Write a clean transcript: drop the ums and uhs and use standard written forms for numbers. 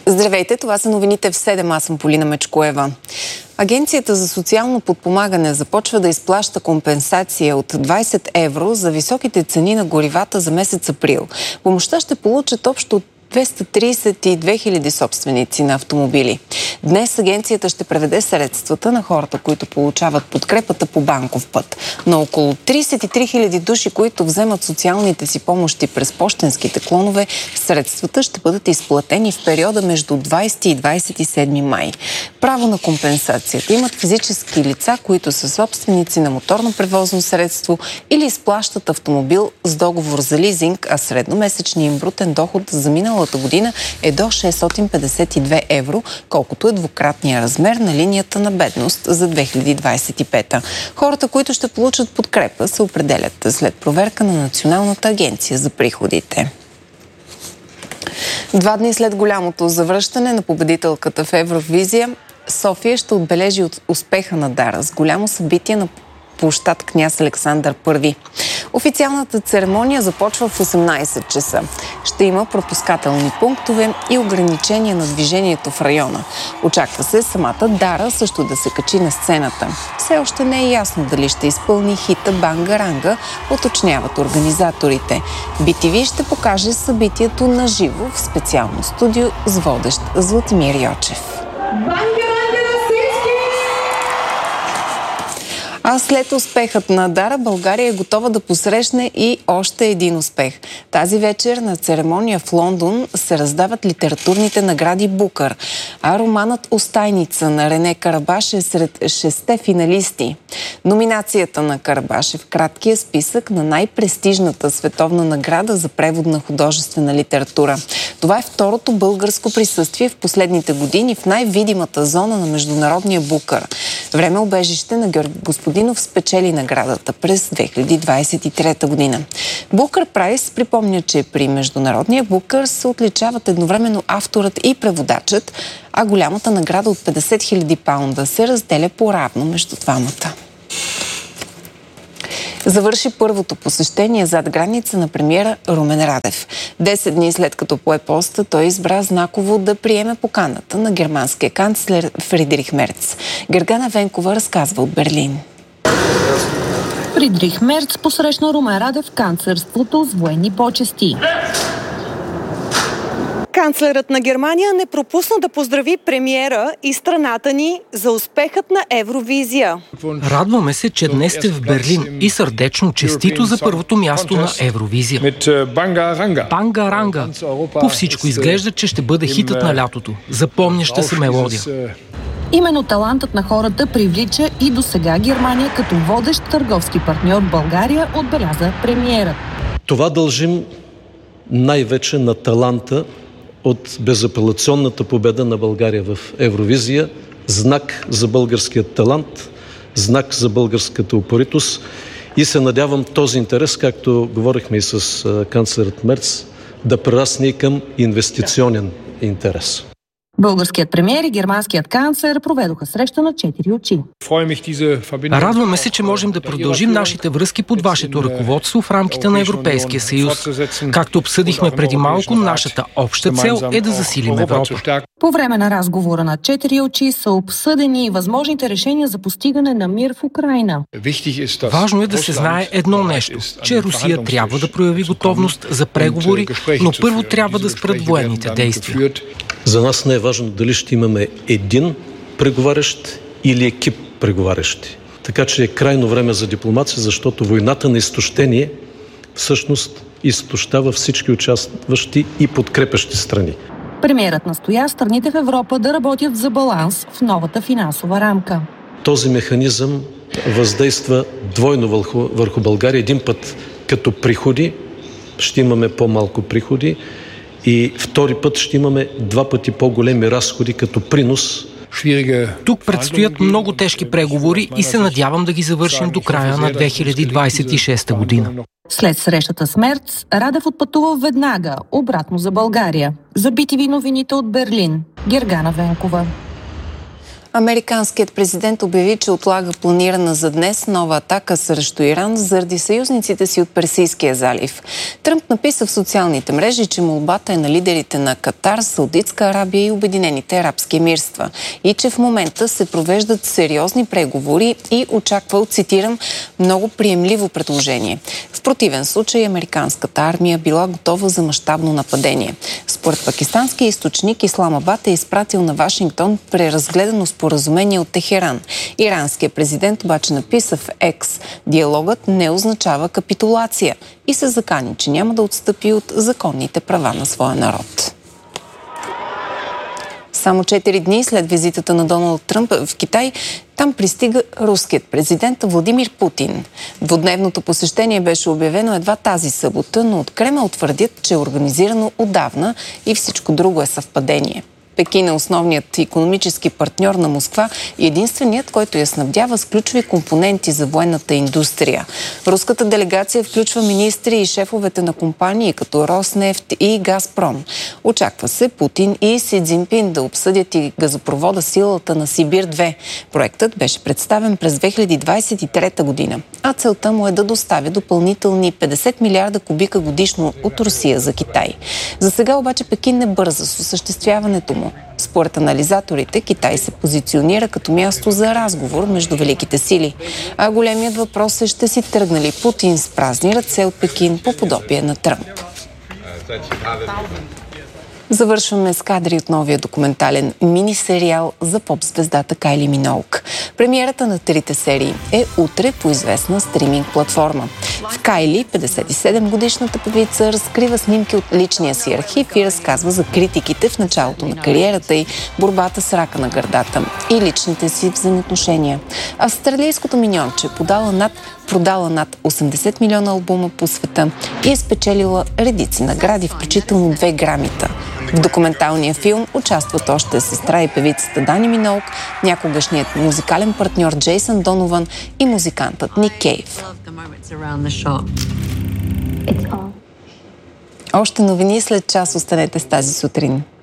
Здравейте, това са новините в 7. Аз съм Полина Мечкоева. Агенцията за социално подпомагане започва да изплаща компенсация от 20 евро за високите цени на горивата за месец април. Помощта ще получат общо 232 хиляди собственици на автомобили. Днес агенцията ще преведе средствата на хората, които получават подкрепата по банков път. На около 33 хиляди души, които вземат социалните си помощи през пощенските клонове, средствата ще бъдат изплатени в периода между 20 и 27 май. Право на компенсацията имат физически лица, които са собственици на моторно превозно средство или изплащат автомобил с договор за лизинг, а средномесечният им брутен доход за миналата година е до 652 евро, колкото е двукратния размер на линията на бедност за 2025. Хората, които ще получат подкрепа, се определят след проверка на Националната агенция за приходите. 2 дни след голямото завръщане на победителката в Евровизия, София ще отбележи успеха на Дара с голямо събитие на площад Княз Александър I. Официалната церемония започва в 18 часа. Ще има пропускателни пунктове и ограничения на движението в района. Очаква се самата Дара също да се качи на сцената. Все още не е ясно дали ще изпълни хита Банга-ранга, уточняват организаторите. BTV ще покаже събитието на живо в специално студио с водещ Златимир Йочев. А след успехът на Дара, България е готова да посрещне и още един успех. Тази вечер на церемония в Лондон се раздават литературните награди Букър, а романът "Остайница" на Рене Карабаш е сред 6 финалисти. Номинацията на Карабаш е в краткия списък на най-престижната световна награда за превод на художествена литература. Това е второто българско присъствие в последните години в най-видимата зона на международния Букър. Време-убежище на Георги Господинов спечели наградата през 2023 година. Букър Прайс припомня, че при международния Букър се отличават едновременно авторът и преводачът, а голямата награда от 50 000 паунда се разделя по-равно между двамата. Завърши първото посещение зад граница на премиера Румен Радев. 10 дни след като пое поста, той избра знаково да приеме поканата на германския канцлер Фридрих Мерц. Гергана Венкова разказва от Берлин. Фридрих Мерц посрещна Румен Радев в канцлерството с военни почести. Канцлерът на Германия не пропусна да поздрави премиера и страната ни за успехът на Евровизия. Радваме се, че днес сте в Берлин и сърдечно честито за първото място на Евровизия. Банга-ранга. По всичко изглежда, че ще бъде хитът на лятото. Запомняща се мелодия. Именно талантът на хората привлича и досега Германия като водещ търговски партньор в България, отбеляза премиерът. Това дължим най-вече на таланта от безапелационната победа на България в Евровизия. Знак за българският талант, знак за българската упоритост и се надявам този интерес, както говорихме и с канцлерът Мерц, да прерасне и към инвестиционен интерес. Българският премиер и германският канцлер проведоха среща на 4 очи. Радваме се, че можем да продължим нашите връзки под вашето ръководство в рамките на Европейския съюз. Както обсъдихме преди малко, нашата обща цел е да засилим Европа. По време на разговора на 4 очи са обсъдени и възможните решения за постигане на мир в Украйна. Важно е да се знае едно нещо, че Русия трябва да прояви готовност за преговори, но първо трябва да спрат военните действия. За нас не е важно дали ще имаме един преговарящ или екип преговарящи. Така че е крайно време за дипломация, защото войната на изтощение всъщност изтощава всички участващи и подкрепящи страни. Премиерът настоя страните в Европа да работят за баланс в новата финансова рамка. Този механизъм въздейства двойно върху България. Един път като приходи, ще имаме по-малко приходи, и втори път ще имаме 2 пъти по-големи разходи като принос. Тук предстоят много тежки преговори и се надявам да ги завършим до края на 2026 година. След срещата с Мерц, Радев отпътува веднага обратно за България. За BTV новините от Берлин, Гергана Венкова. Американският президент обяви, че отлага планирана за днес нова атака срещу Иран заради съюзниците си от Персийския залив. Тръмп написа в социалните мрежи, че молбата е на лидерите на Катар, Саудитска Арабия и Обединените арабски емирства и че в момента се провеждат сериозни преговори и очаква, цитирам, много приемливо предложение. В противен случай американската армия била готова за мащабно нападение. Според пакистанския източник, Исламабад е изпратил на Вашингтон преразгледано споразумение от Техеран. Иранският президент обаче написа в Екс: диалогът не означава капитулация и се закани, че няма да отстъпи от законните права на своя народ. Само 4 дни след визитата на Доналд Тръмп в Китай, там пристига руският президент Владимир Путин. Двудневното посещение беше обявено едва тази събота, но от Кремъл твърдят, че е организирано отдавна и всичко друго е съвпадение. Пекин е основният икономически партньор на Москва и единственият, който я снабдява с ключови компоненти за военната индустрия. Руската делегация включва министри и шефовете на компании като Роснефт и Газпром. Очаква се Путин и Си Цзинпин да обсъдят и газопровода Силата на Сибир-2. Проектът беше представен през 2023 година, а целта му е да доставя допълнителни 50 милиарда кубика годишно от Русия за Китай. За сега обаче Пекин не бърза с осъществяването му. Според анализаторите, Китай се позиционира като място за разговор между великите сили. А големият въпрос е: ще си тръгне ли Путин с празни ръце от Пекин по подобие на Тръмп? Завършваме с кадри от новия документален мини-сериал за поп-звездата Кайли Миноуг. Премиерата на 3 серии е утре по известна стриминг платформа. В Кайли 57-годишната певица разкрива снимки от личния си архив и разказва за критиките в началото на кариерата й, борбата с рака на гърдата и личните си взаимоотношения. Австралийското миньонче продала над 80 милиона албума по света и е спечелила редици награди, включително 2 Грамита. В документалния филм участват още сестра и певицата Дани Миноуг, някогашният музикален партньор Джейсън Донован и музикантът Ник Кейв. Още новини след час. Останете с тази сутрин.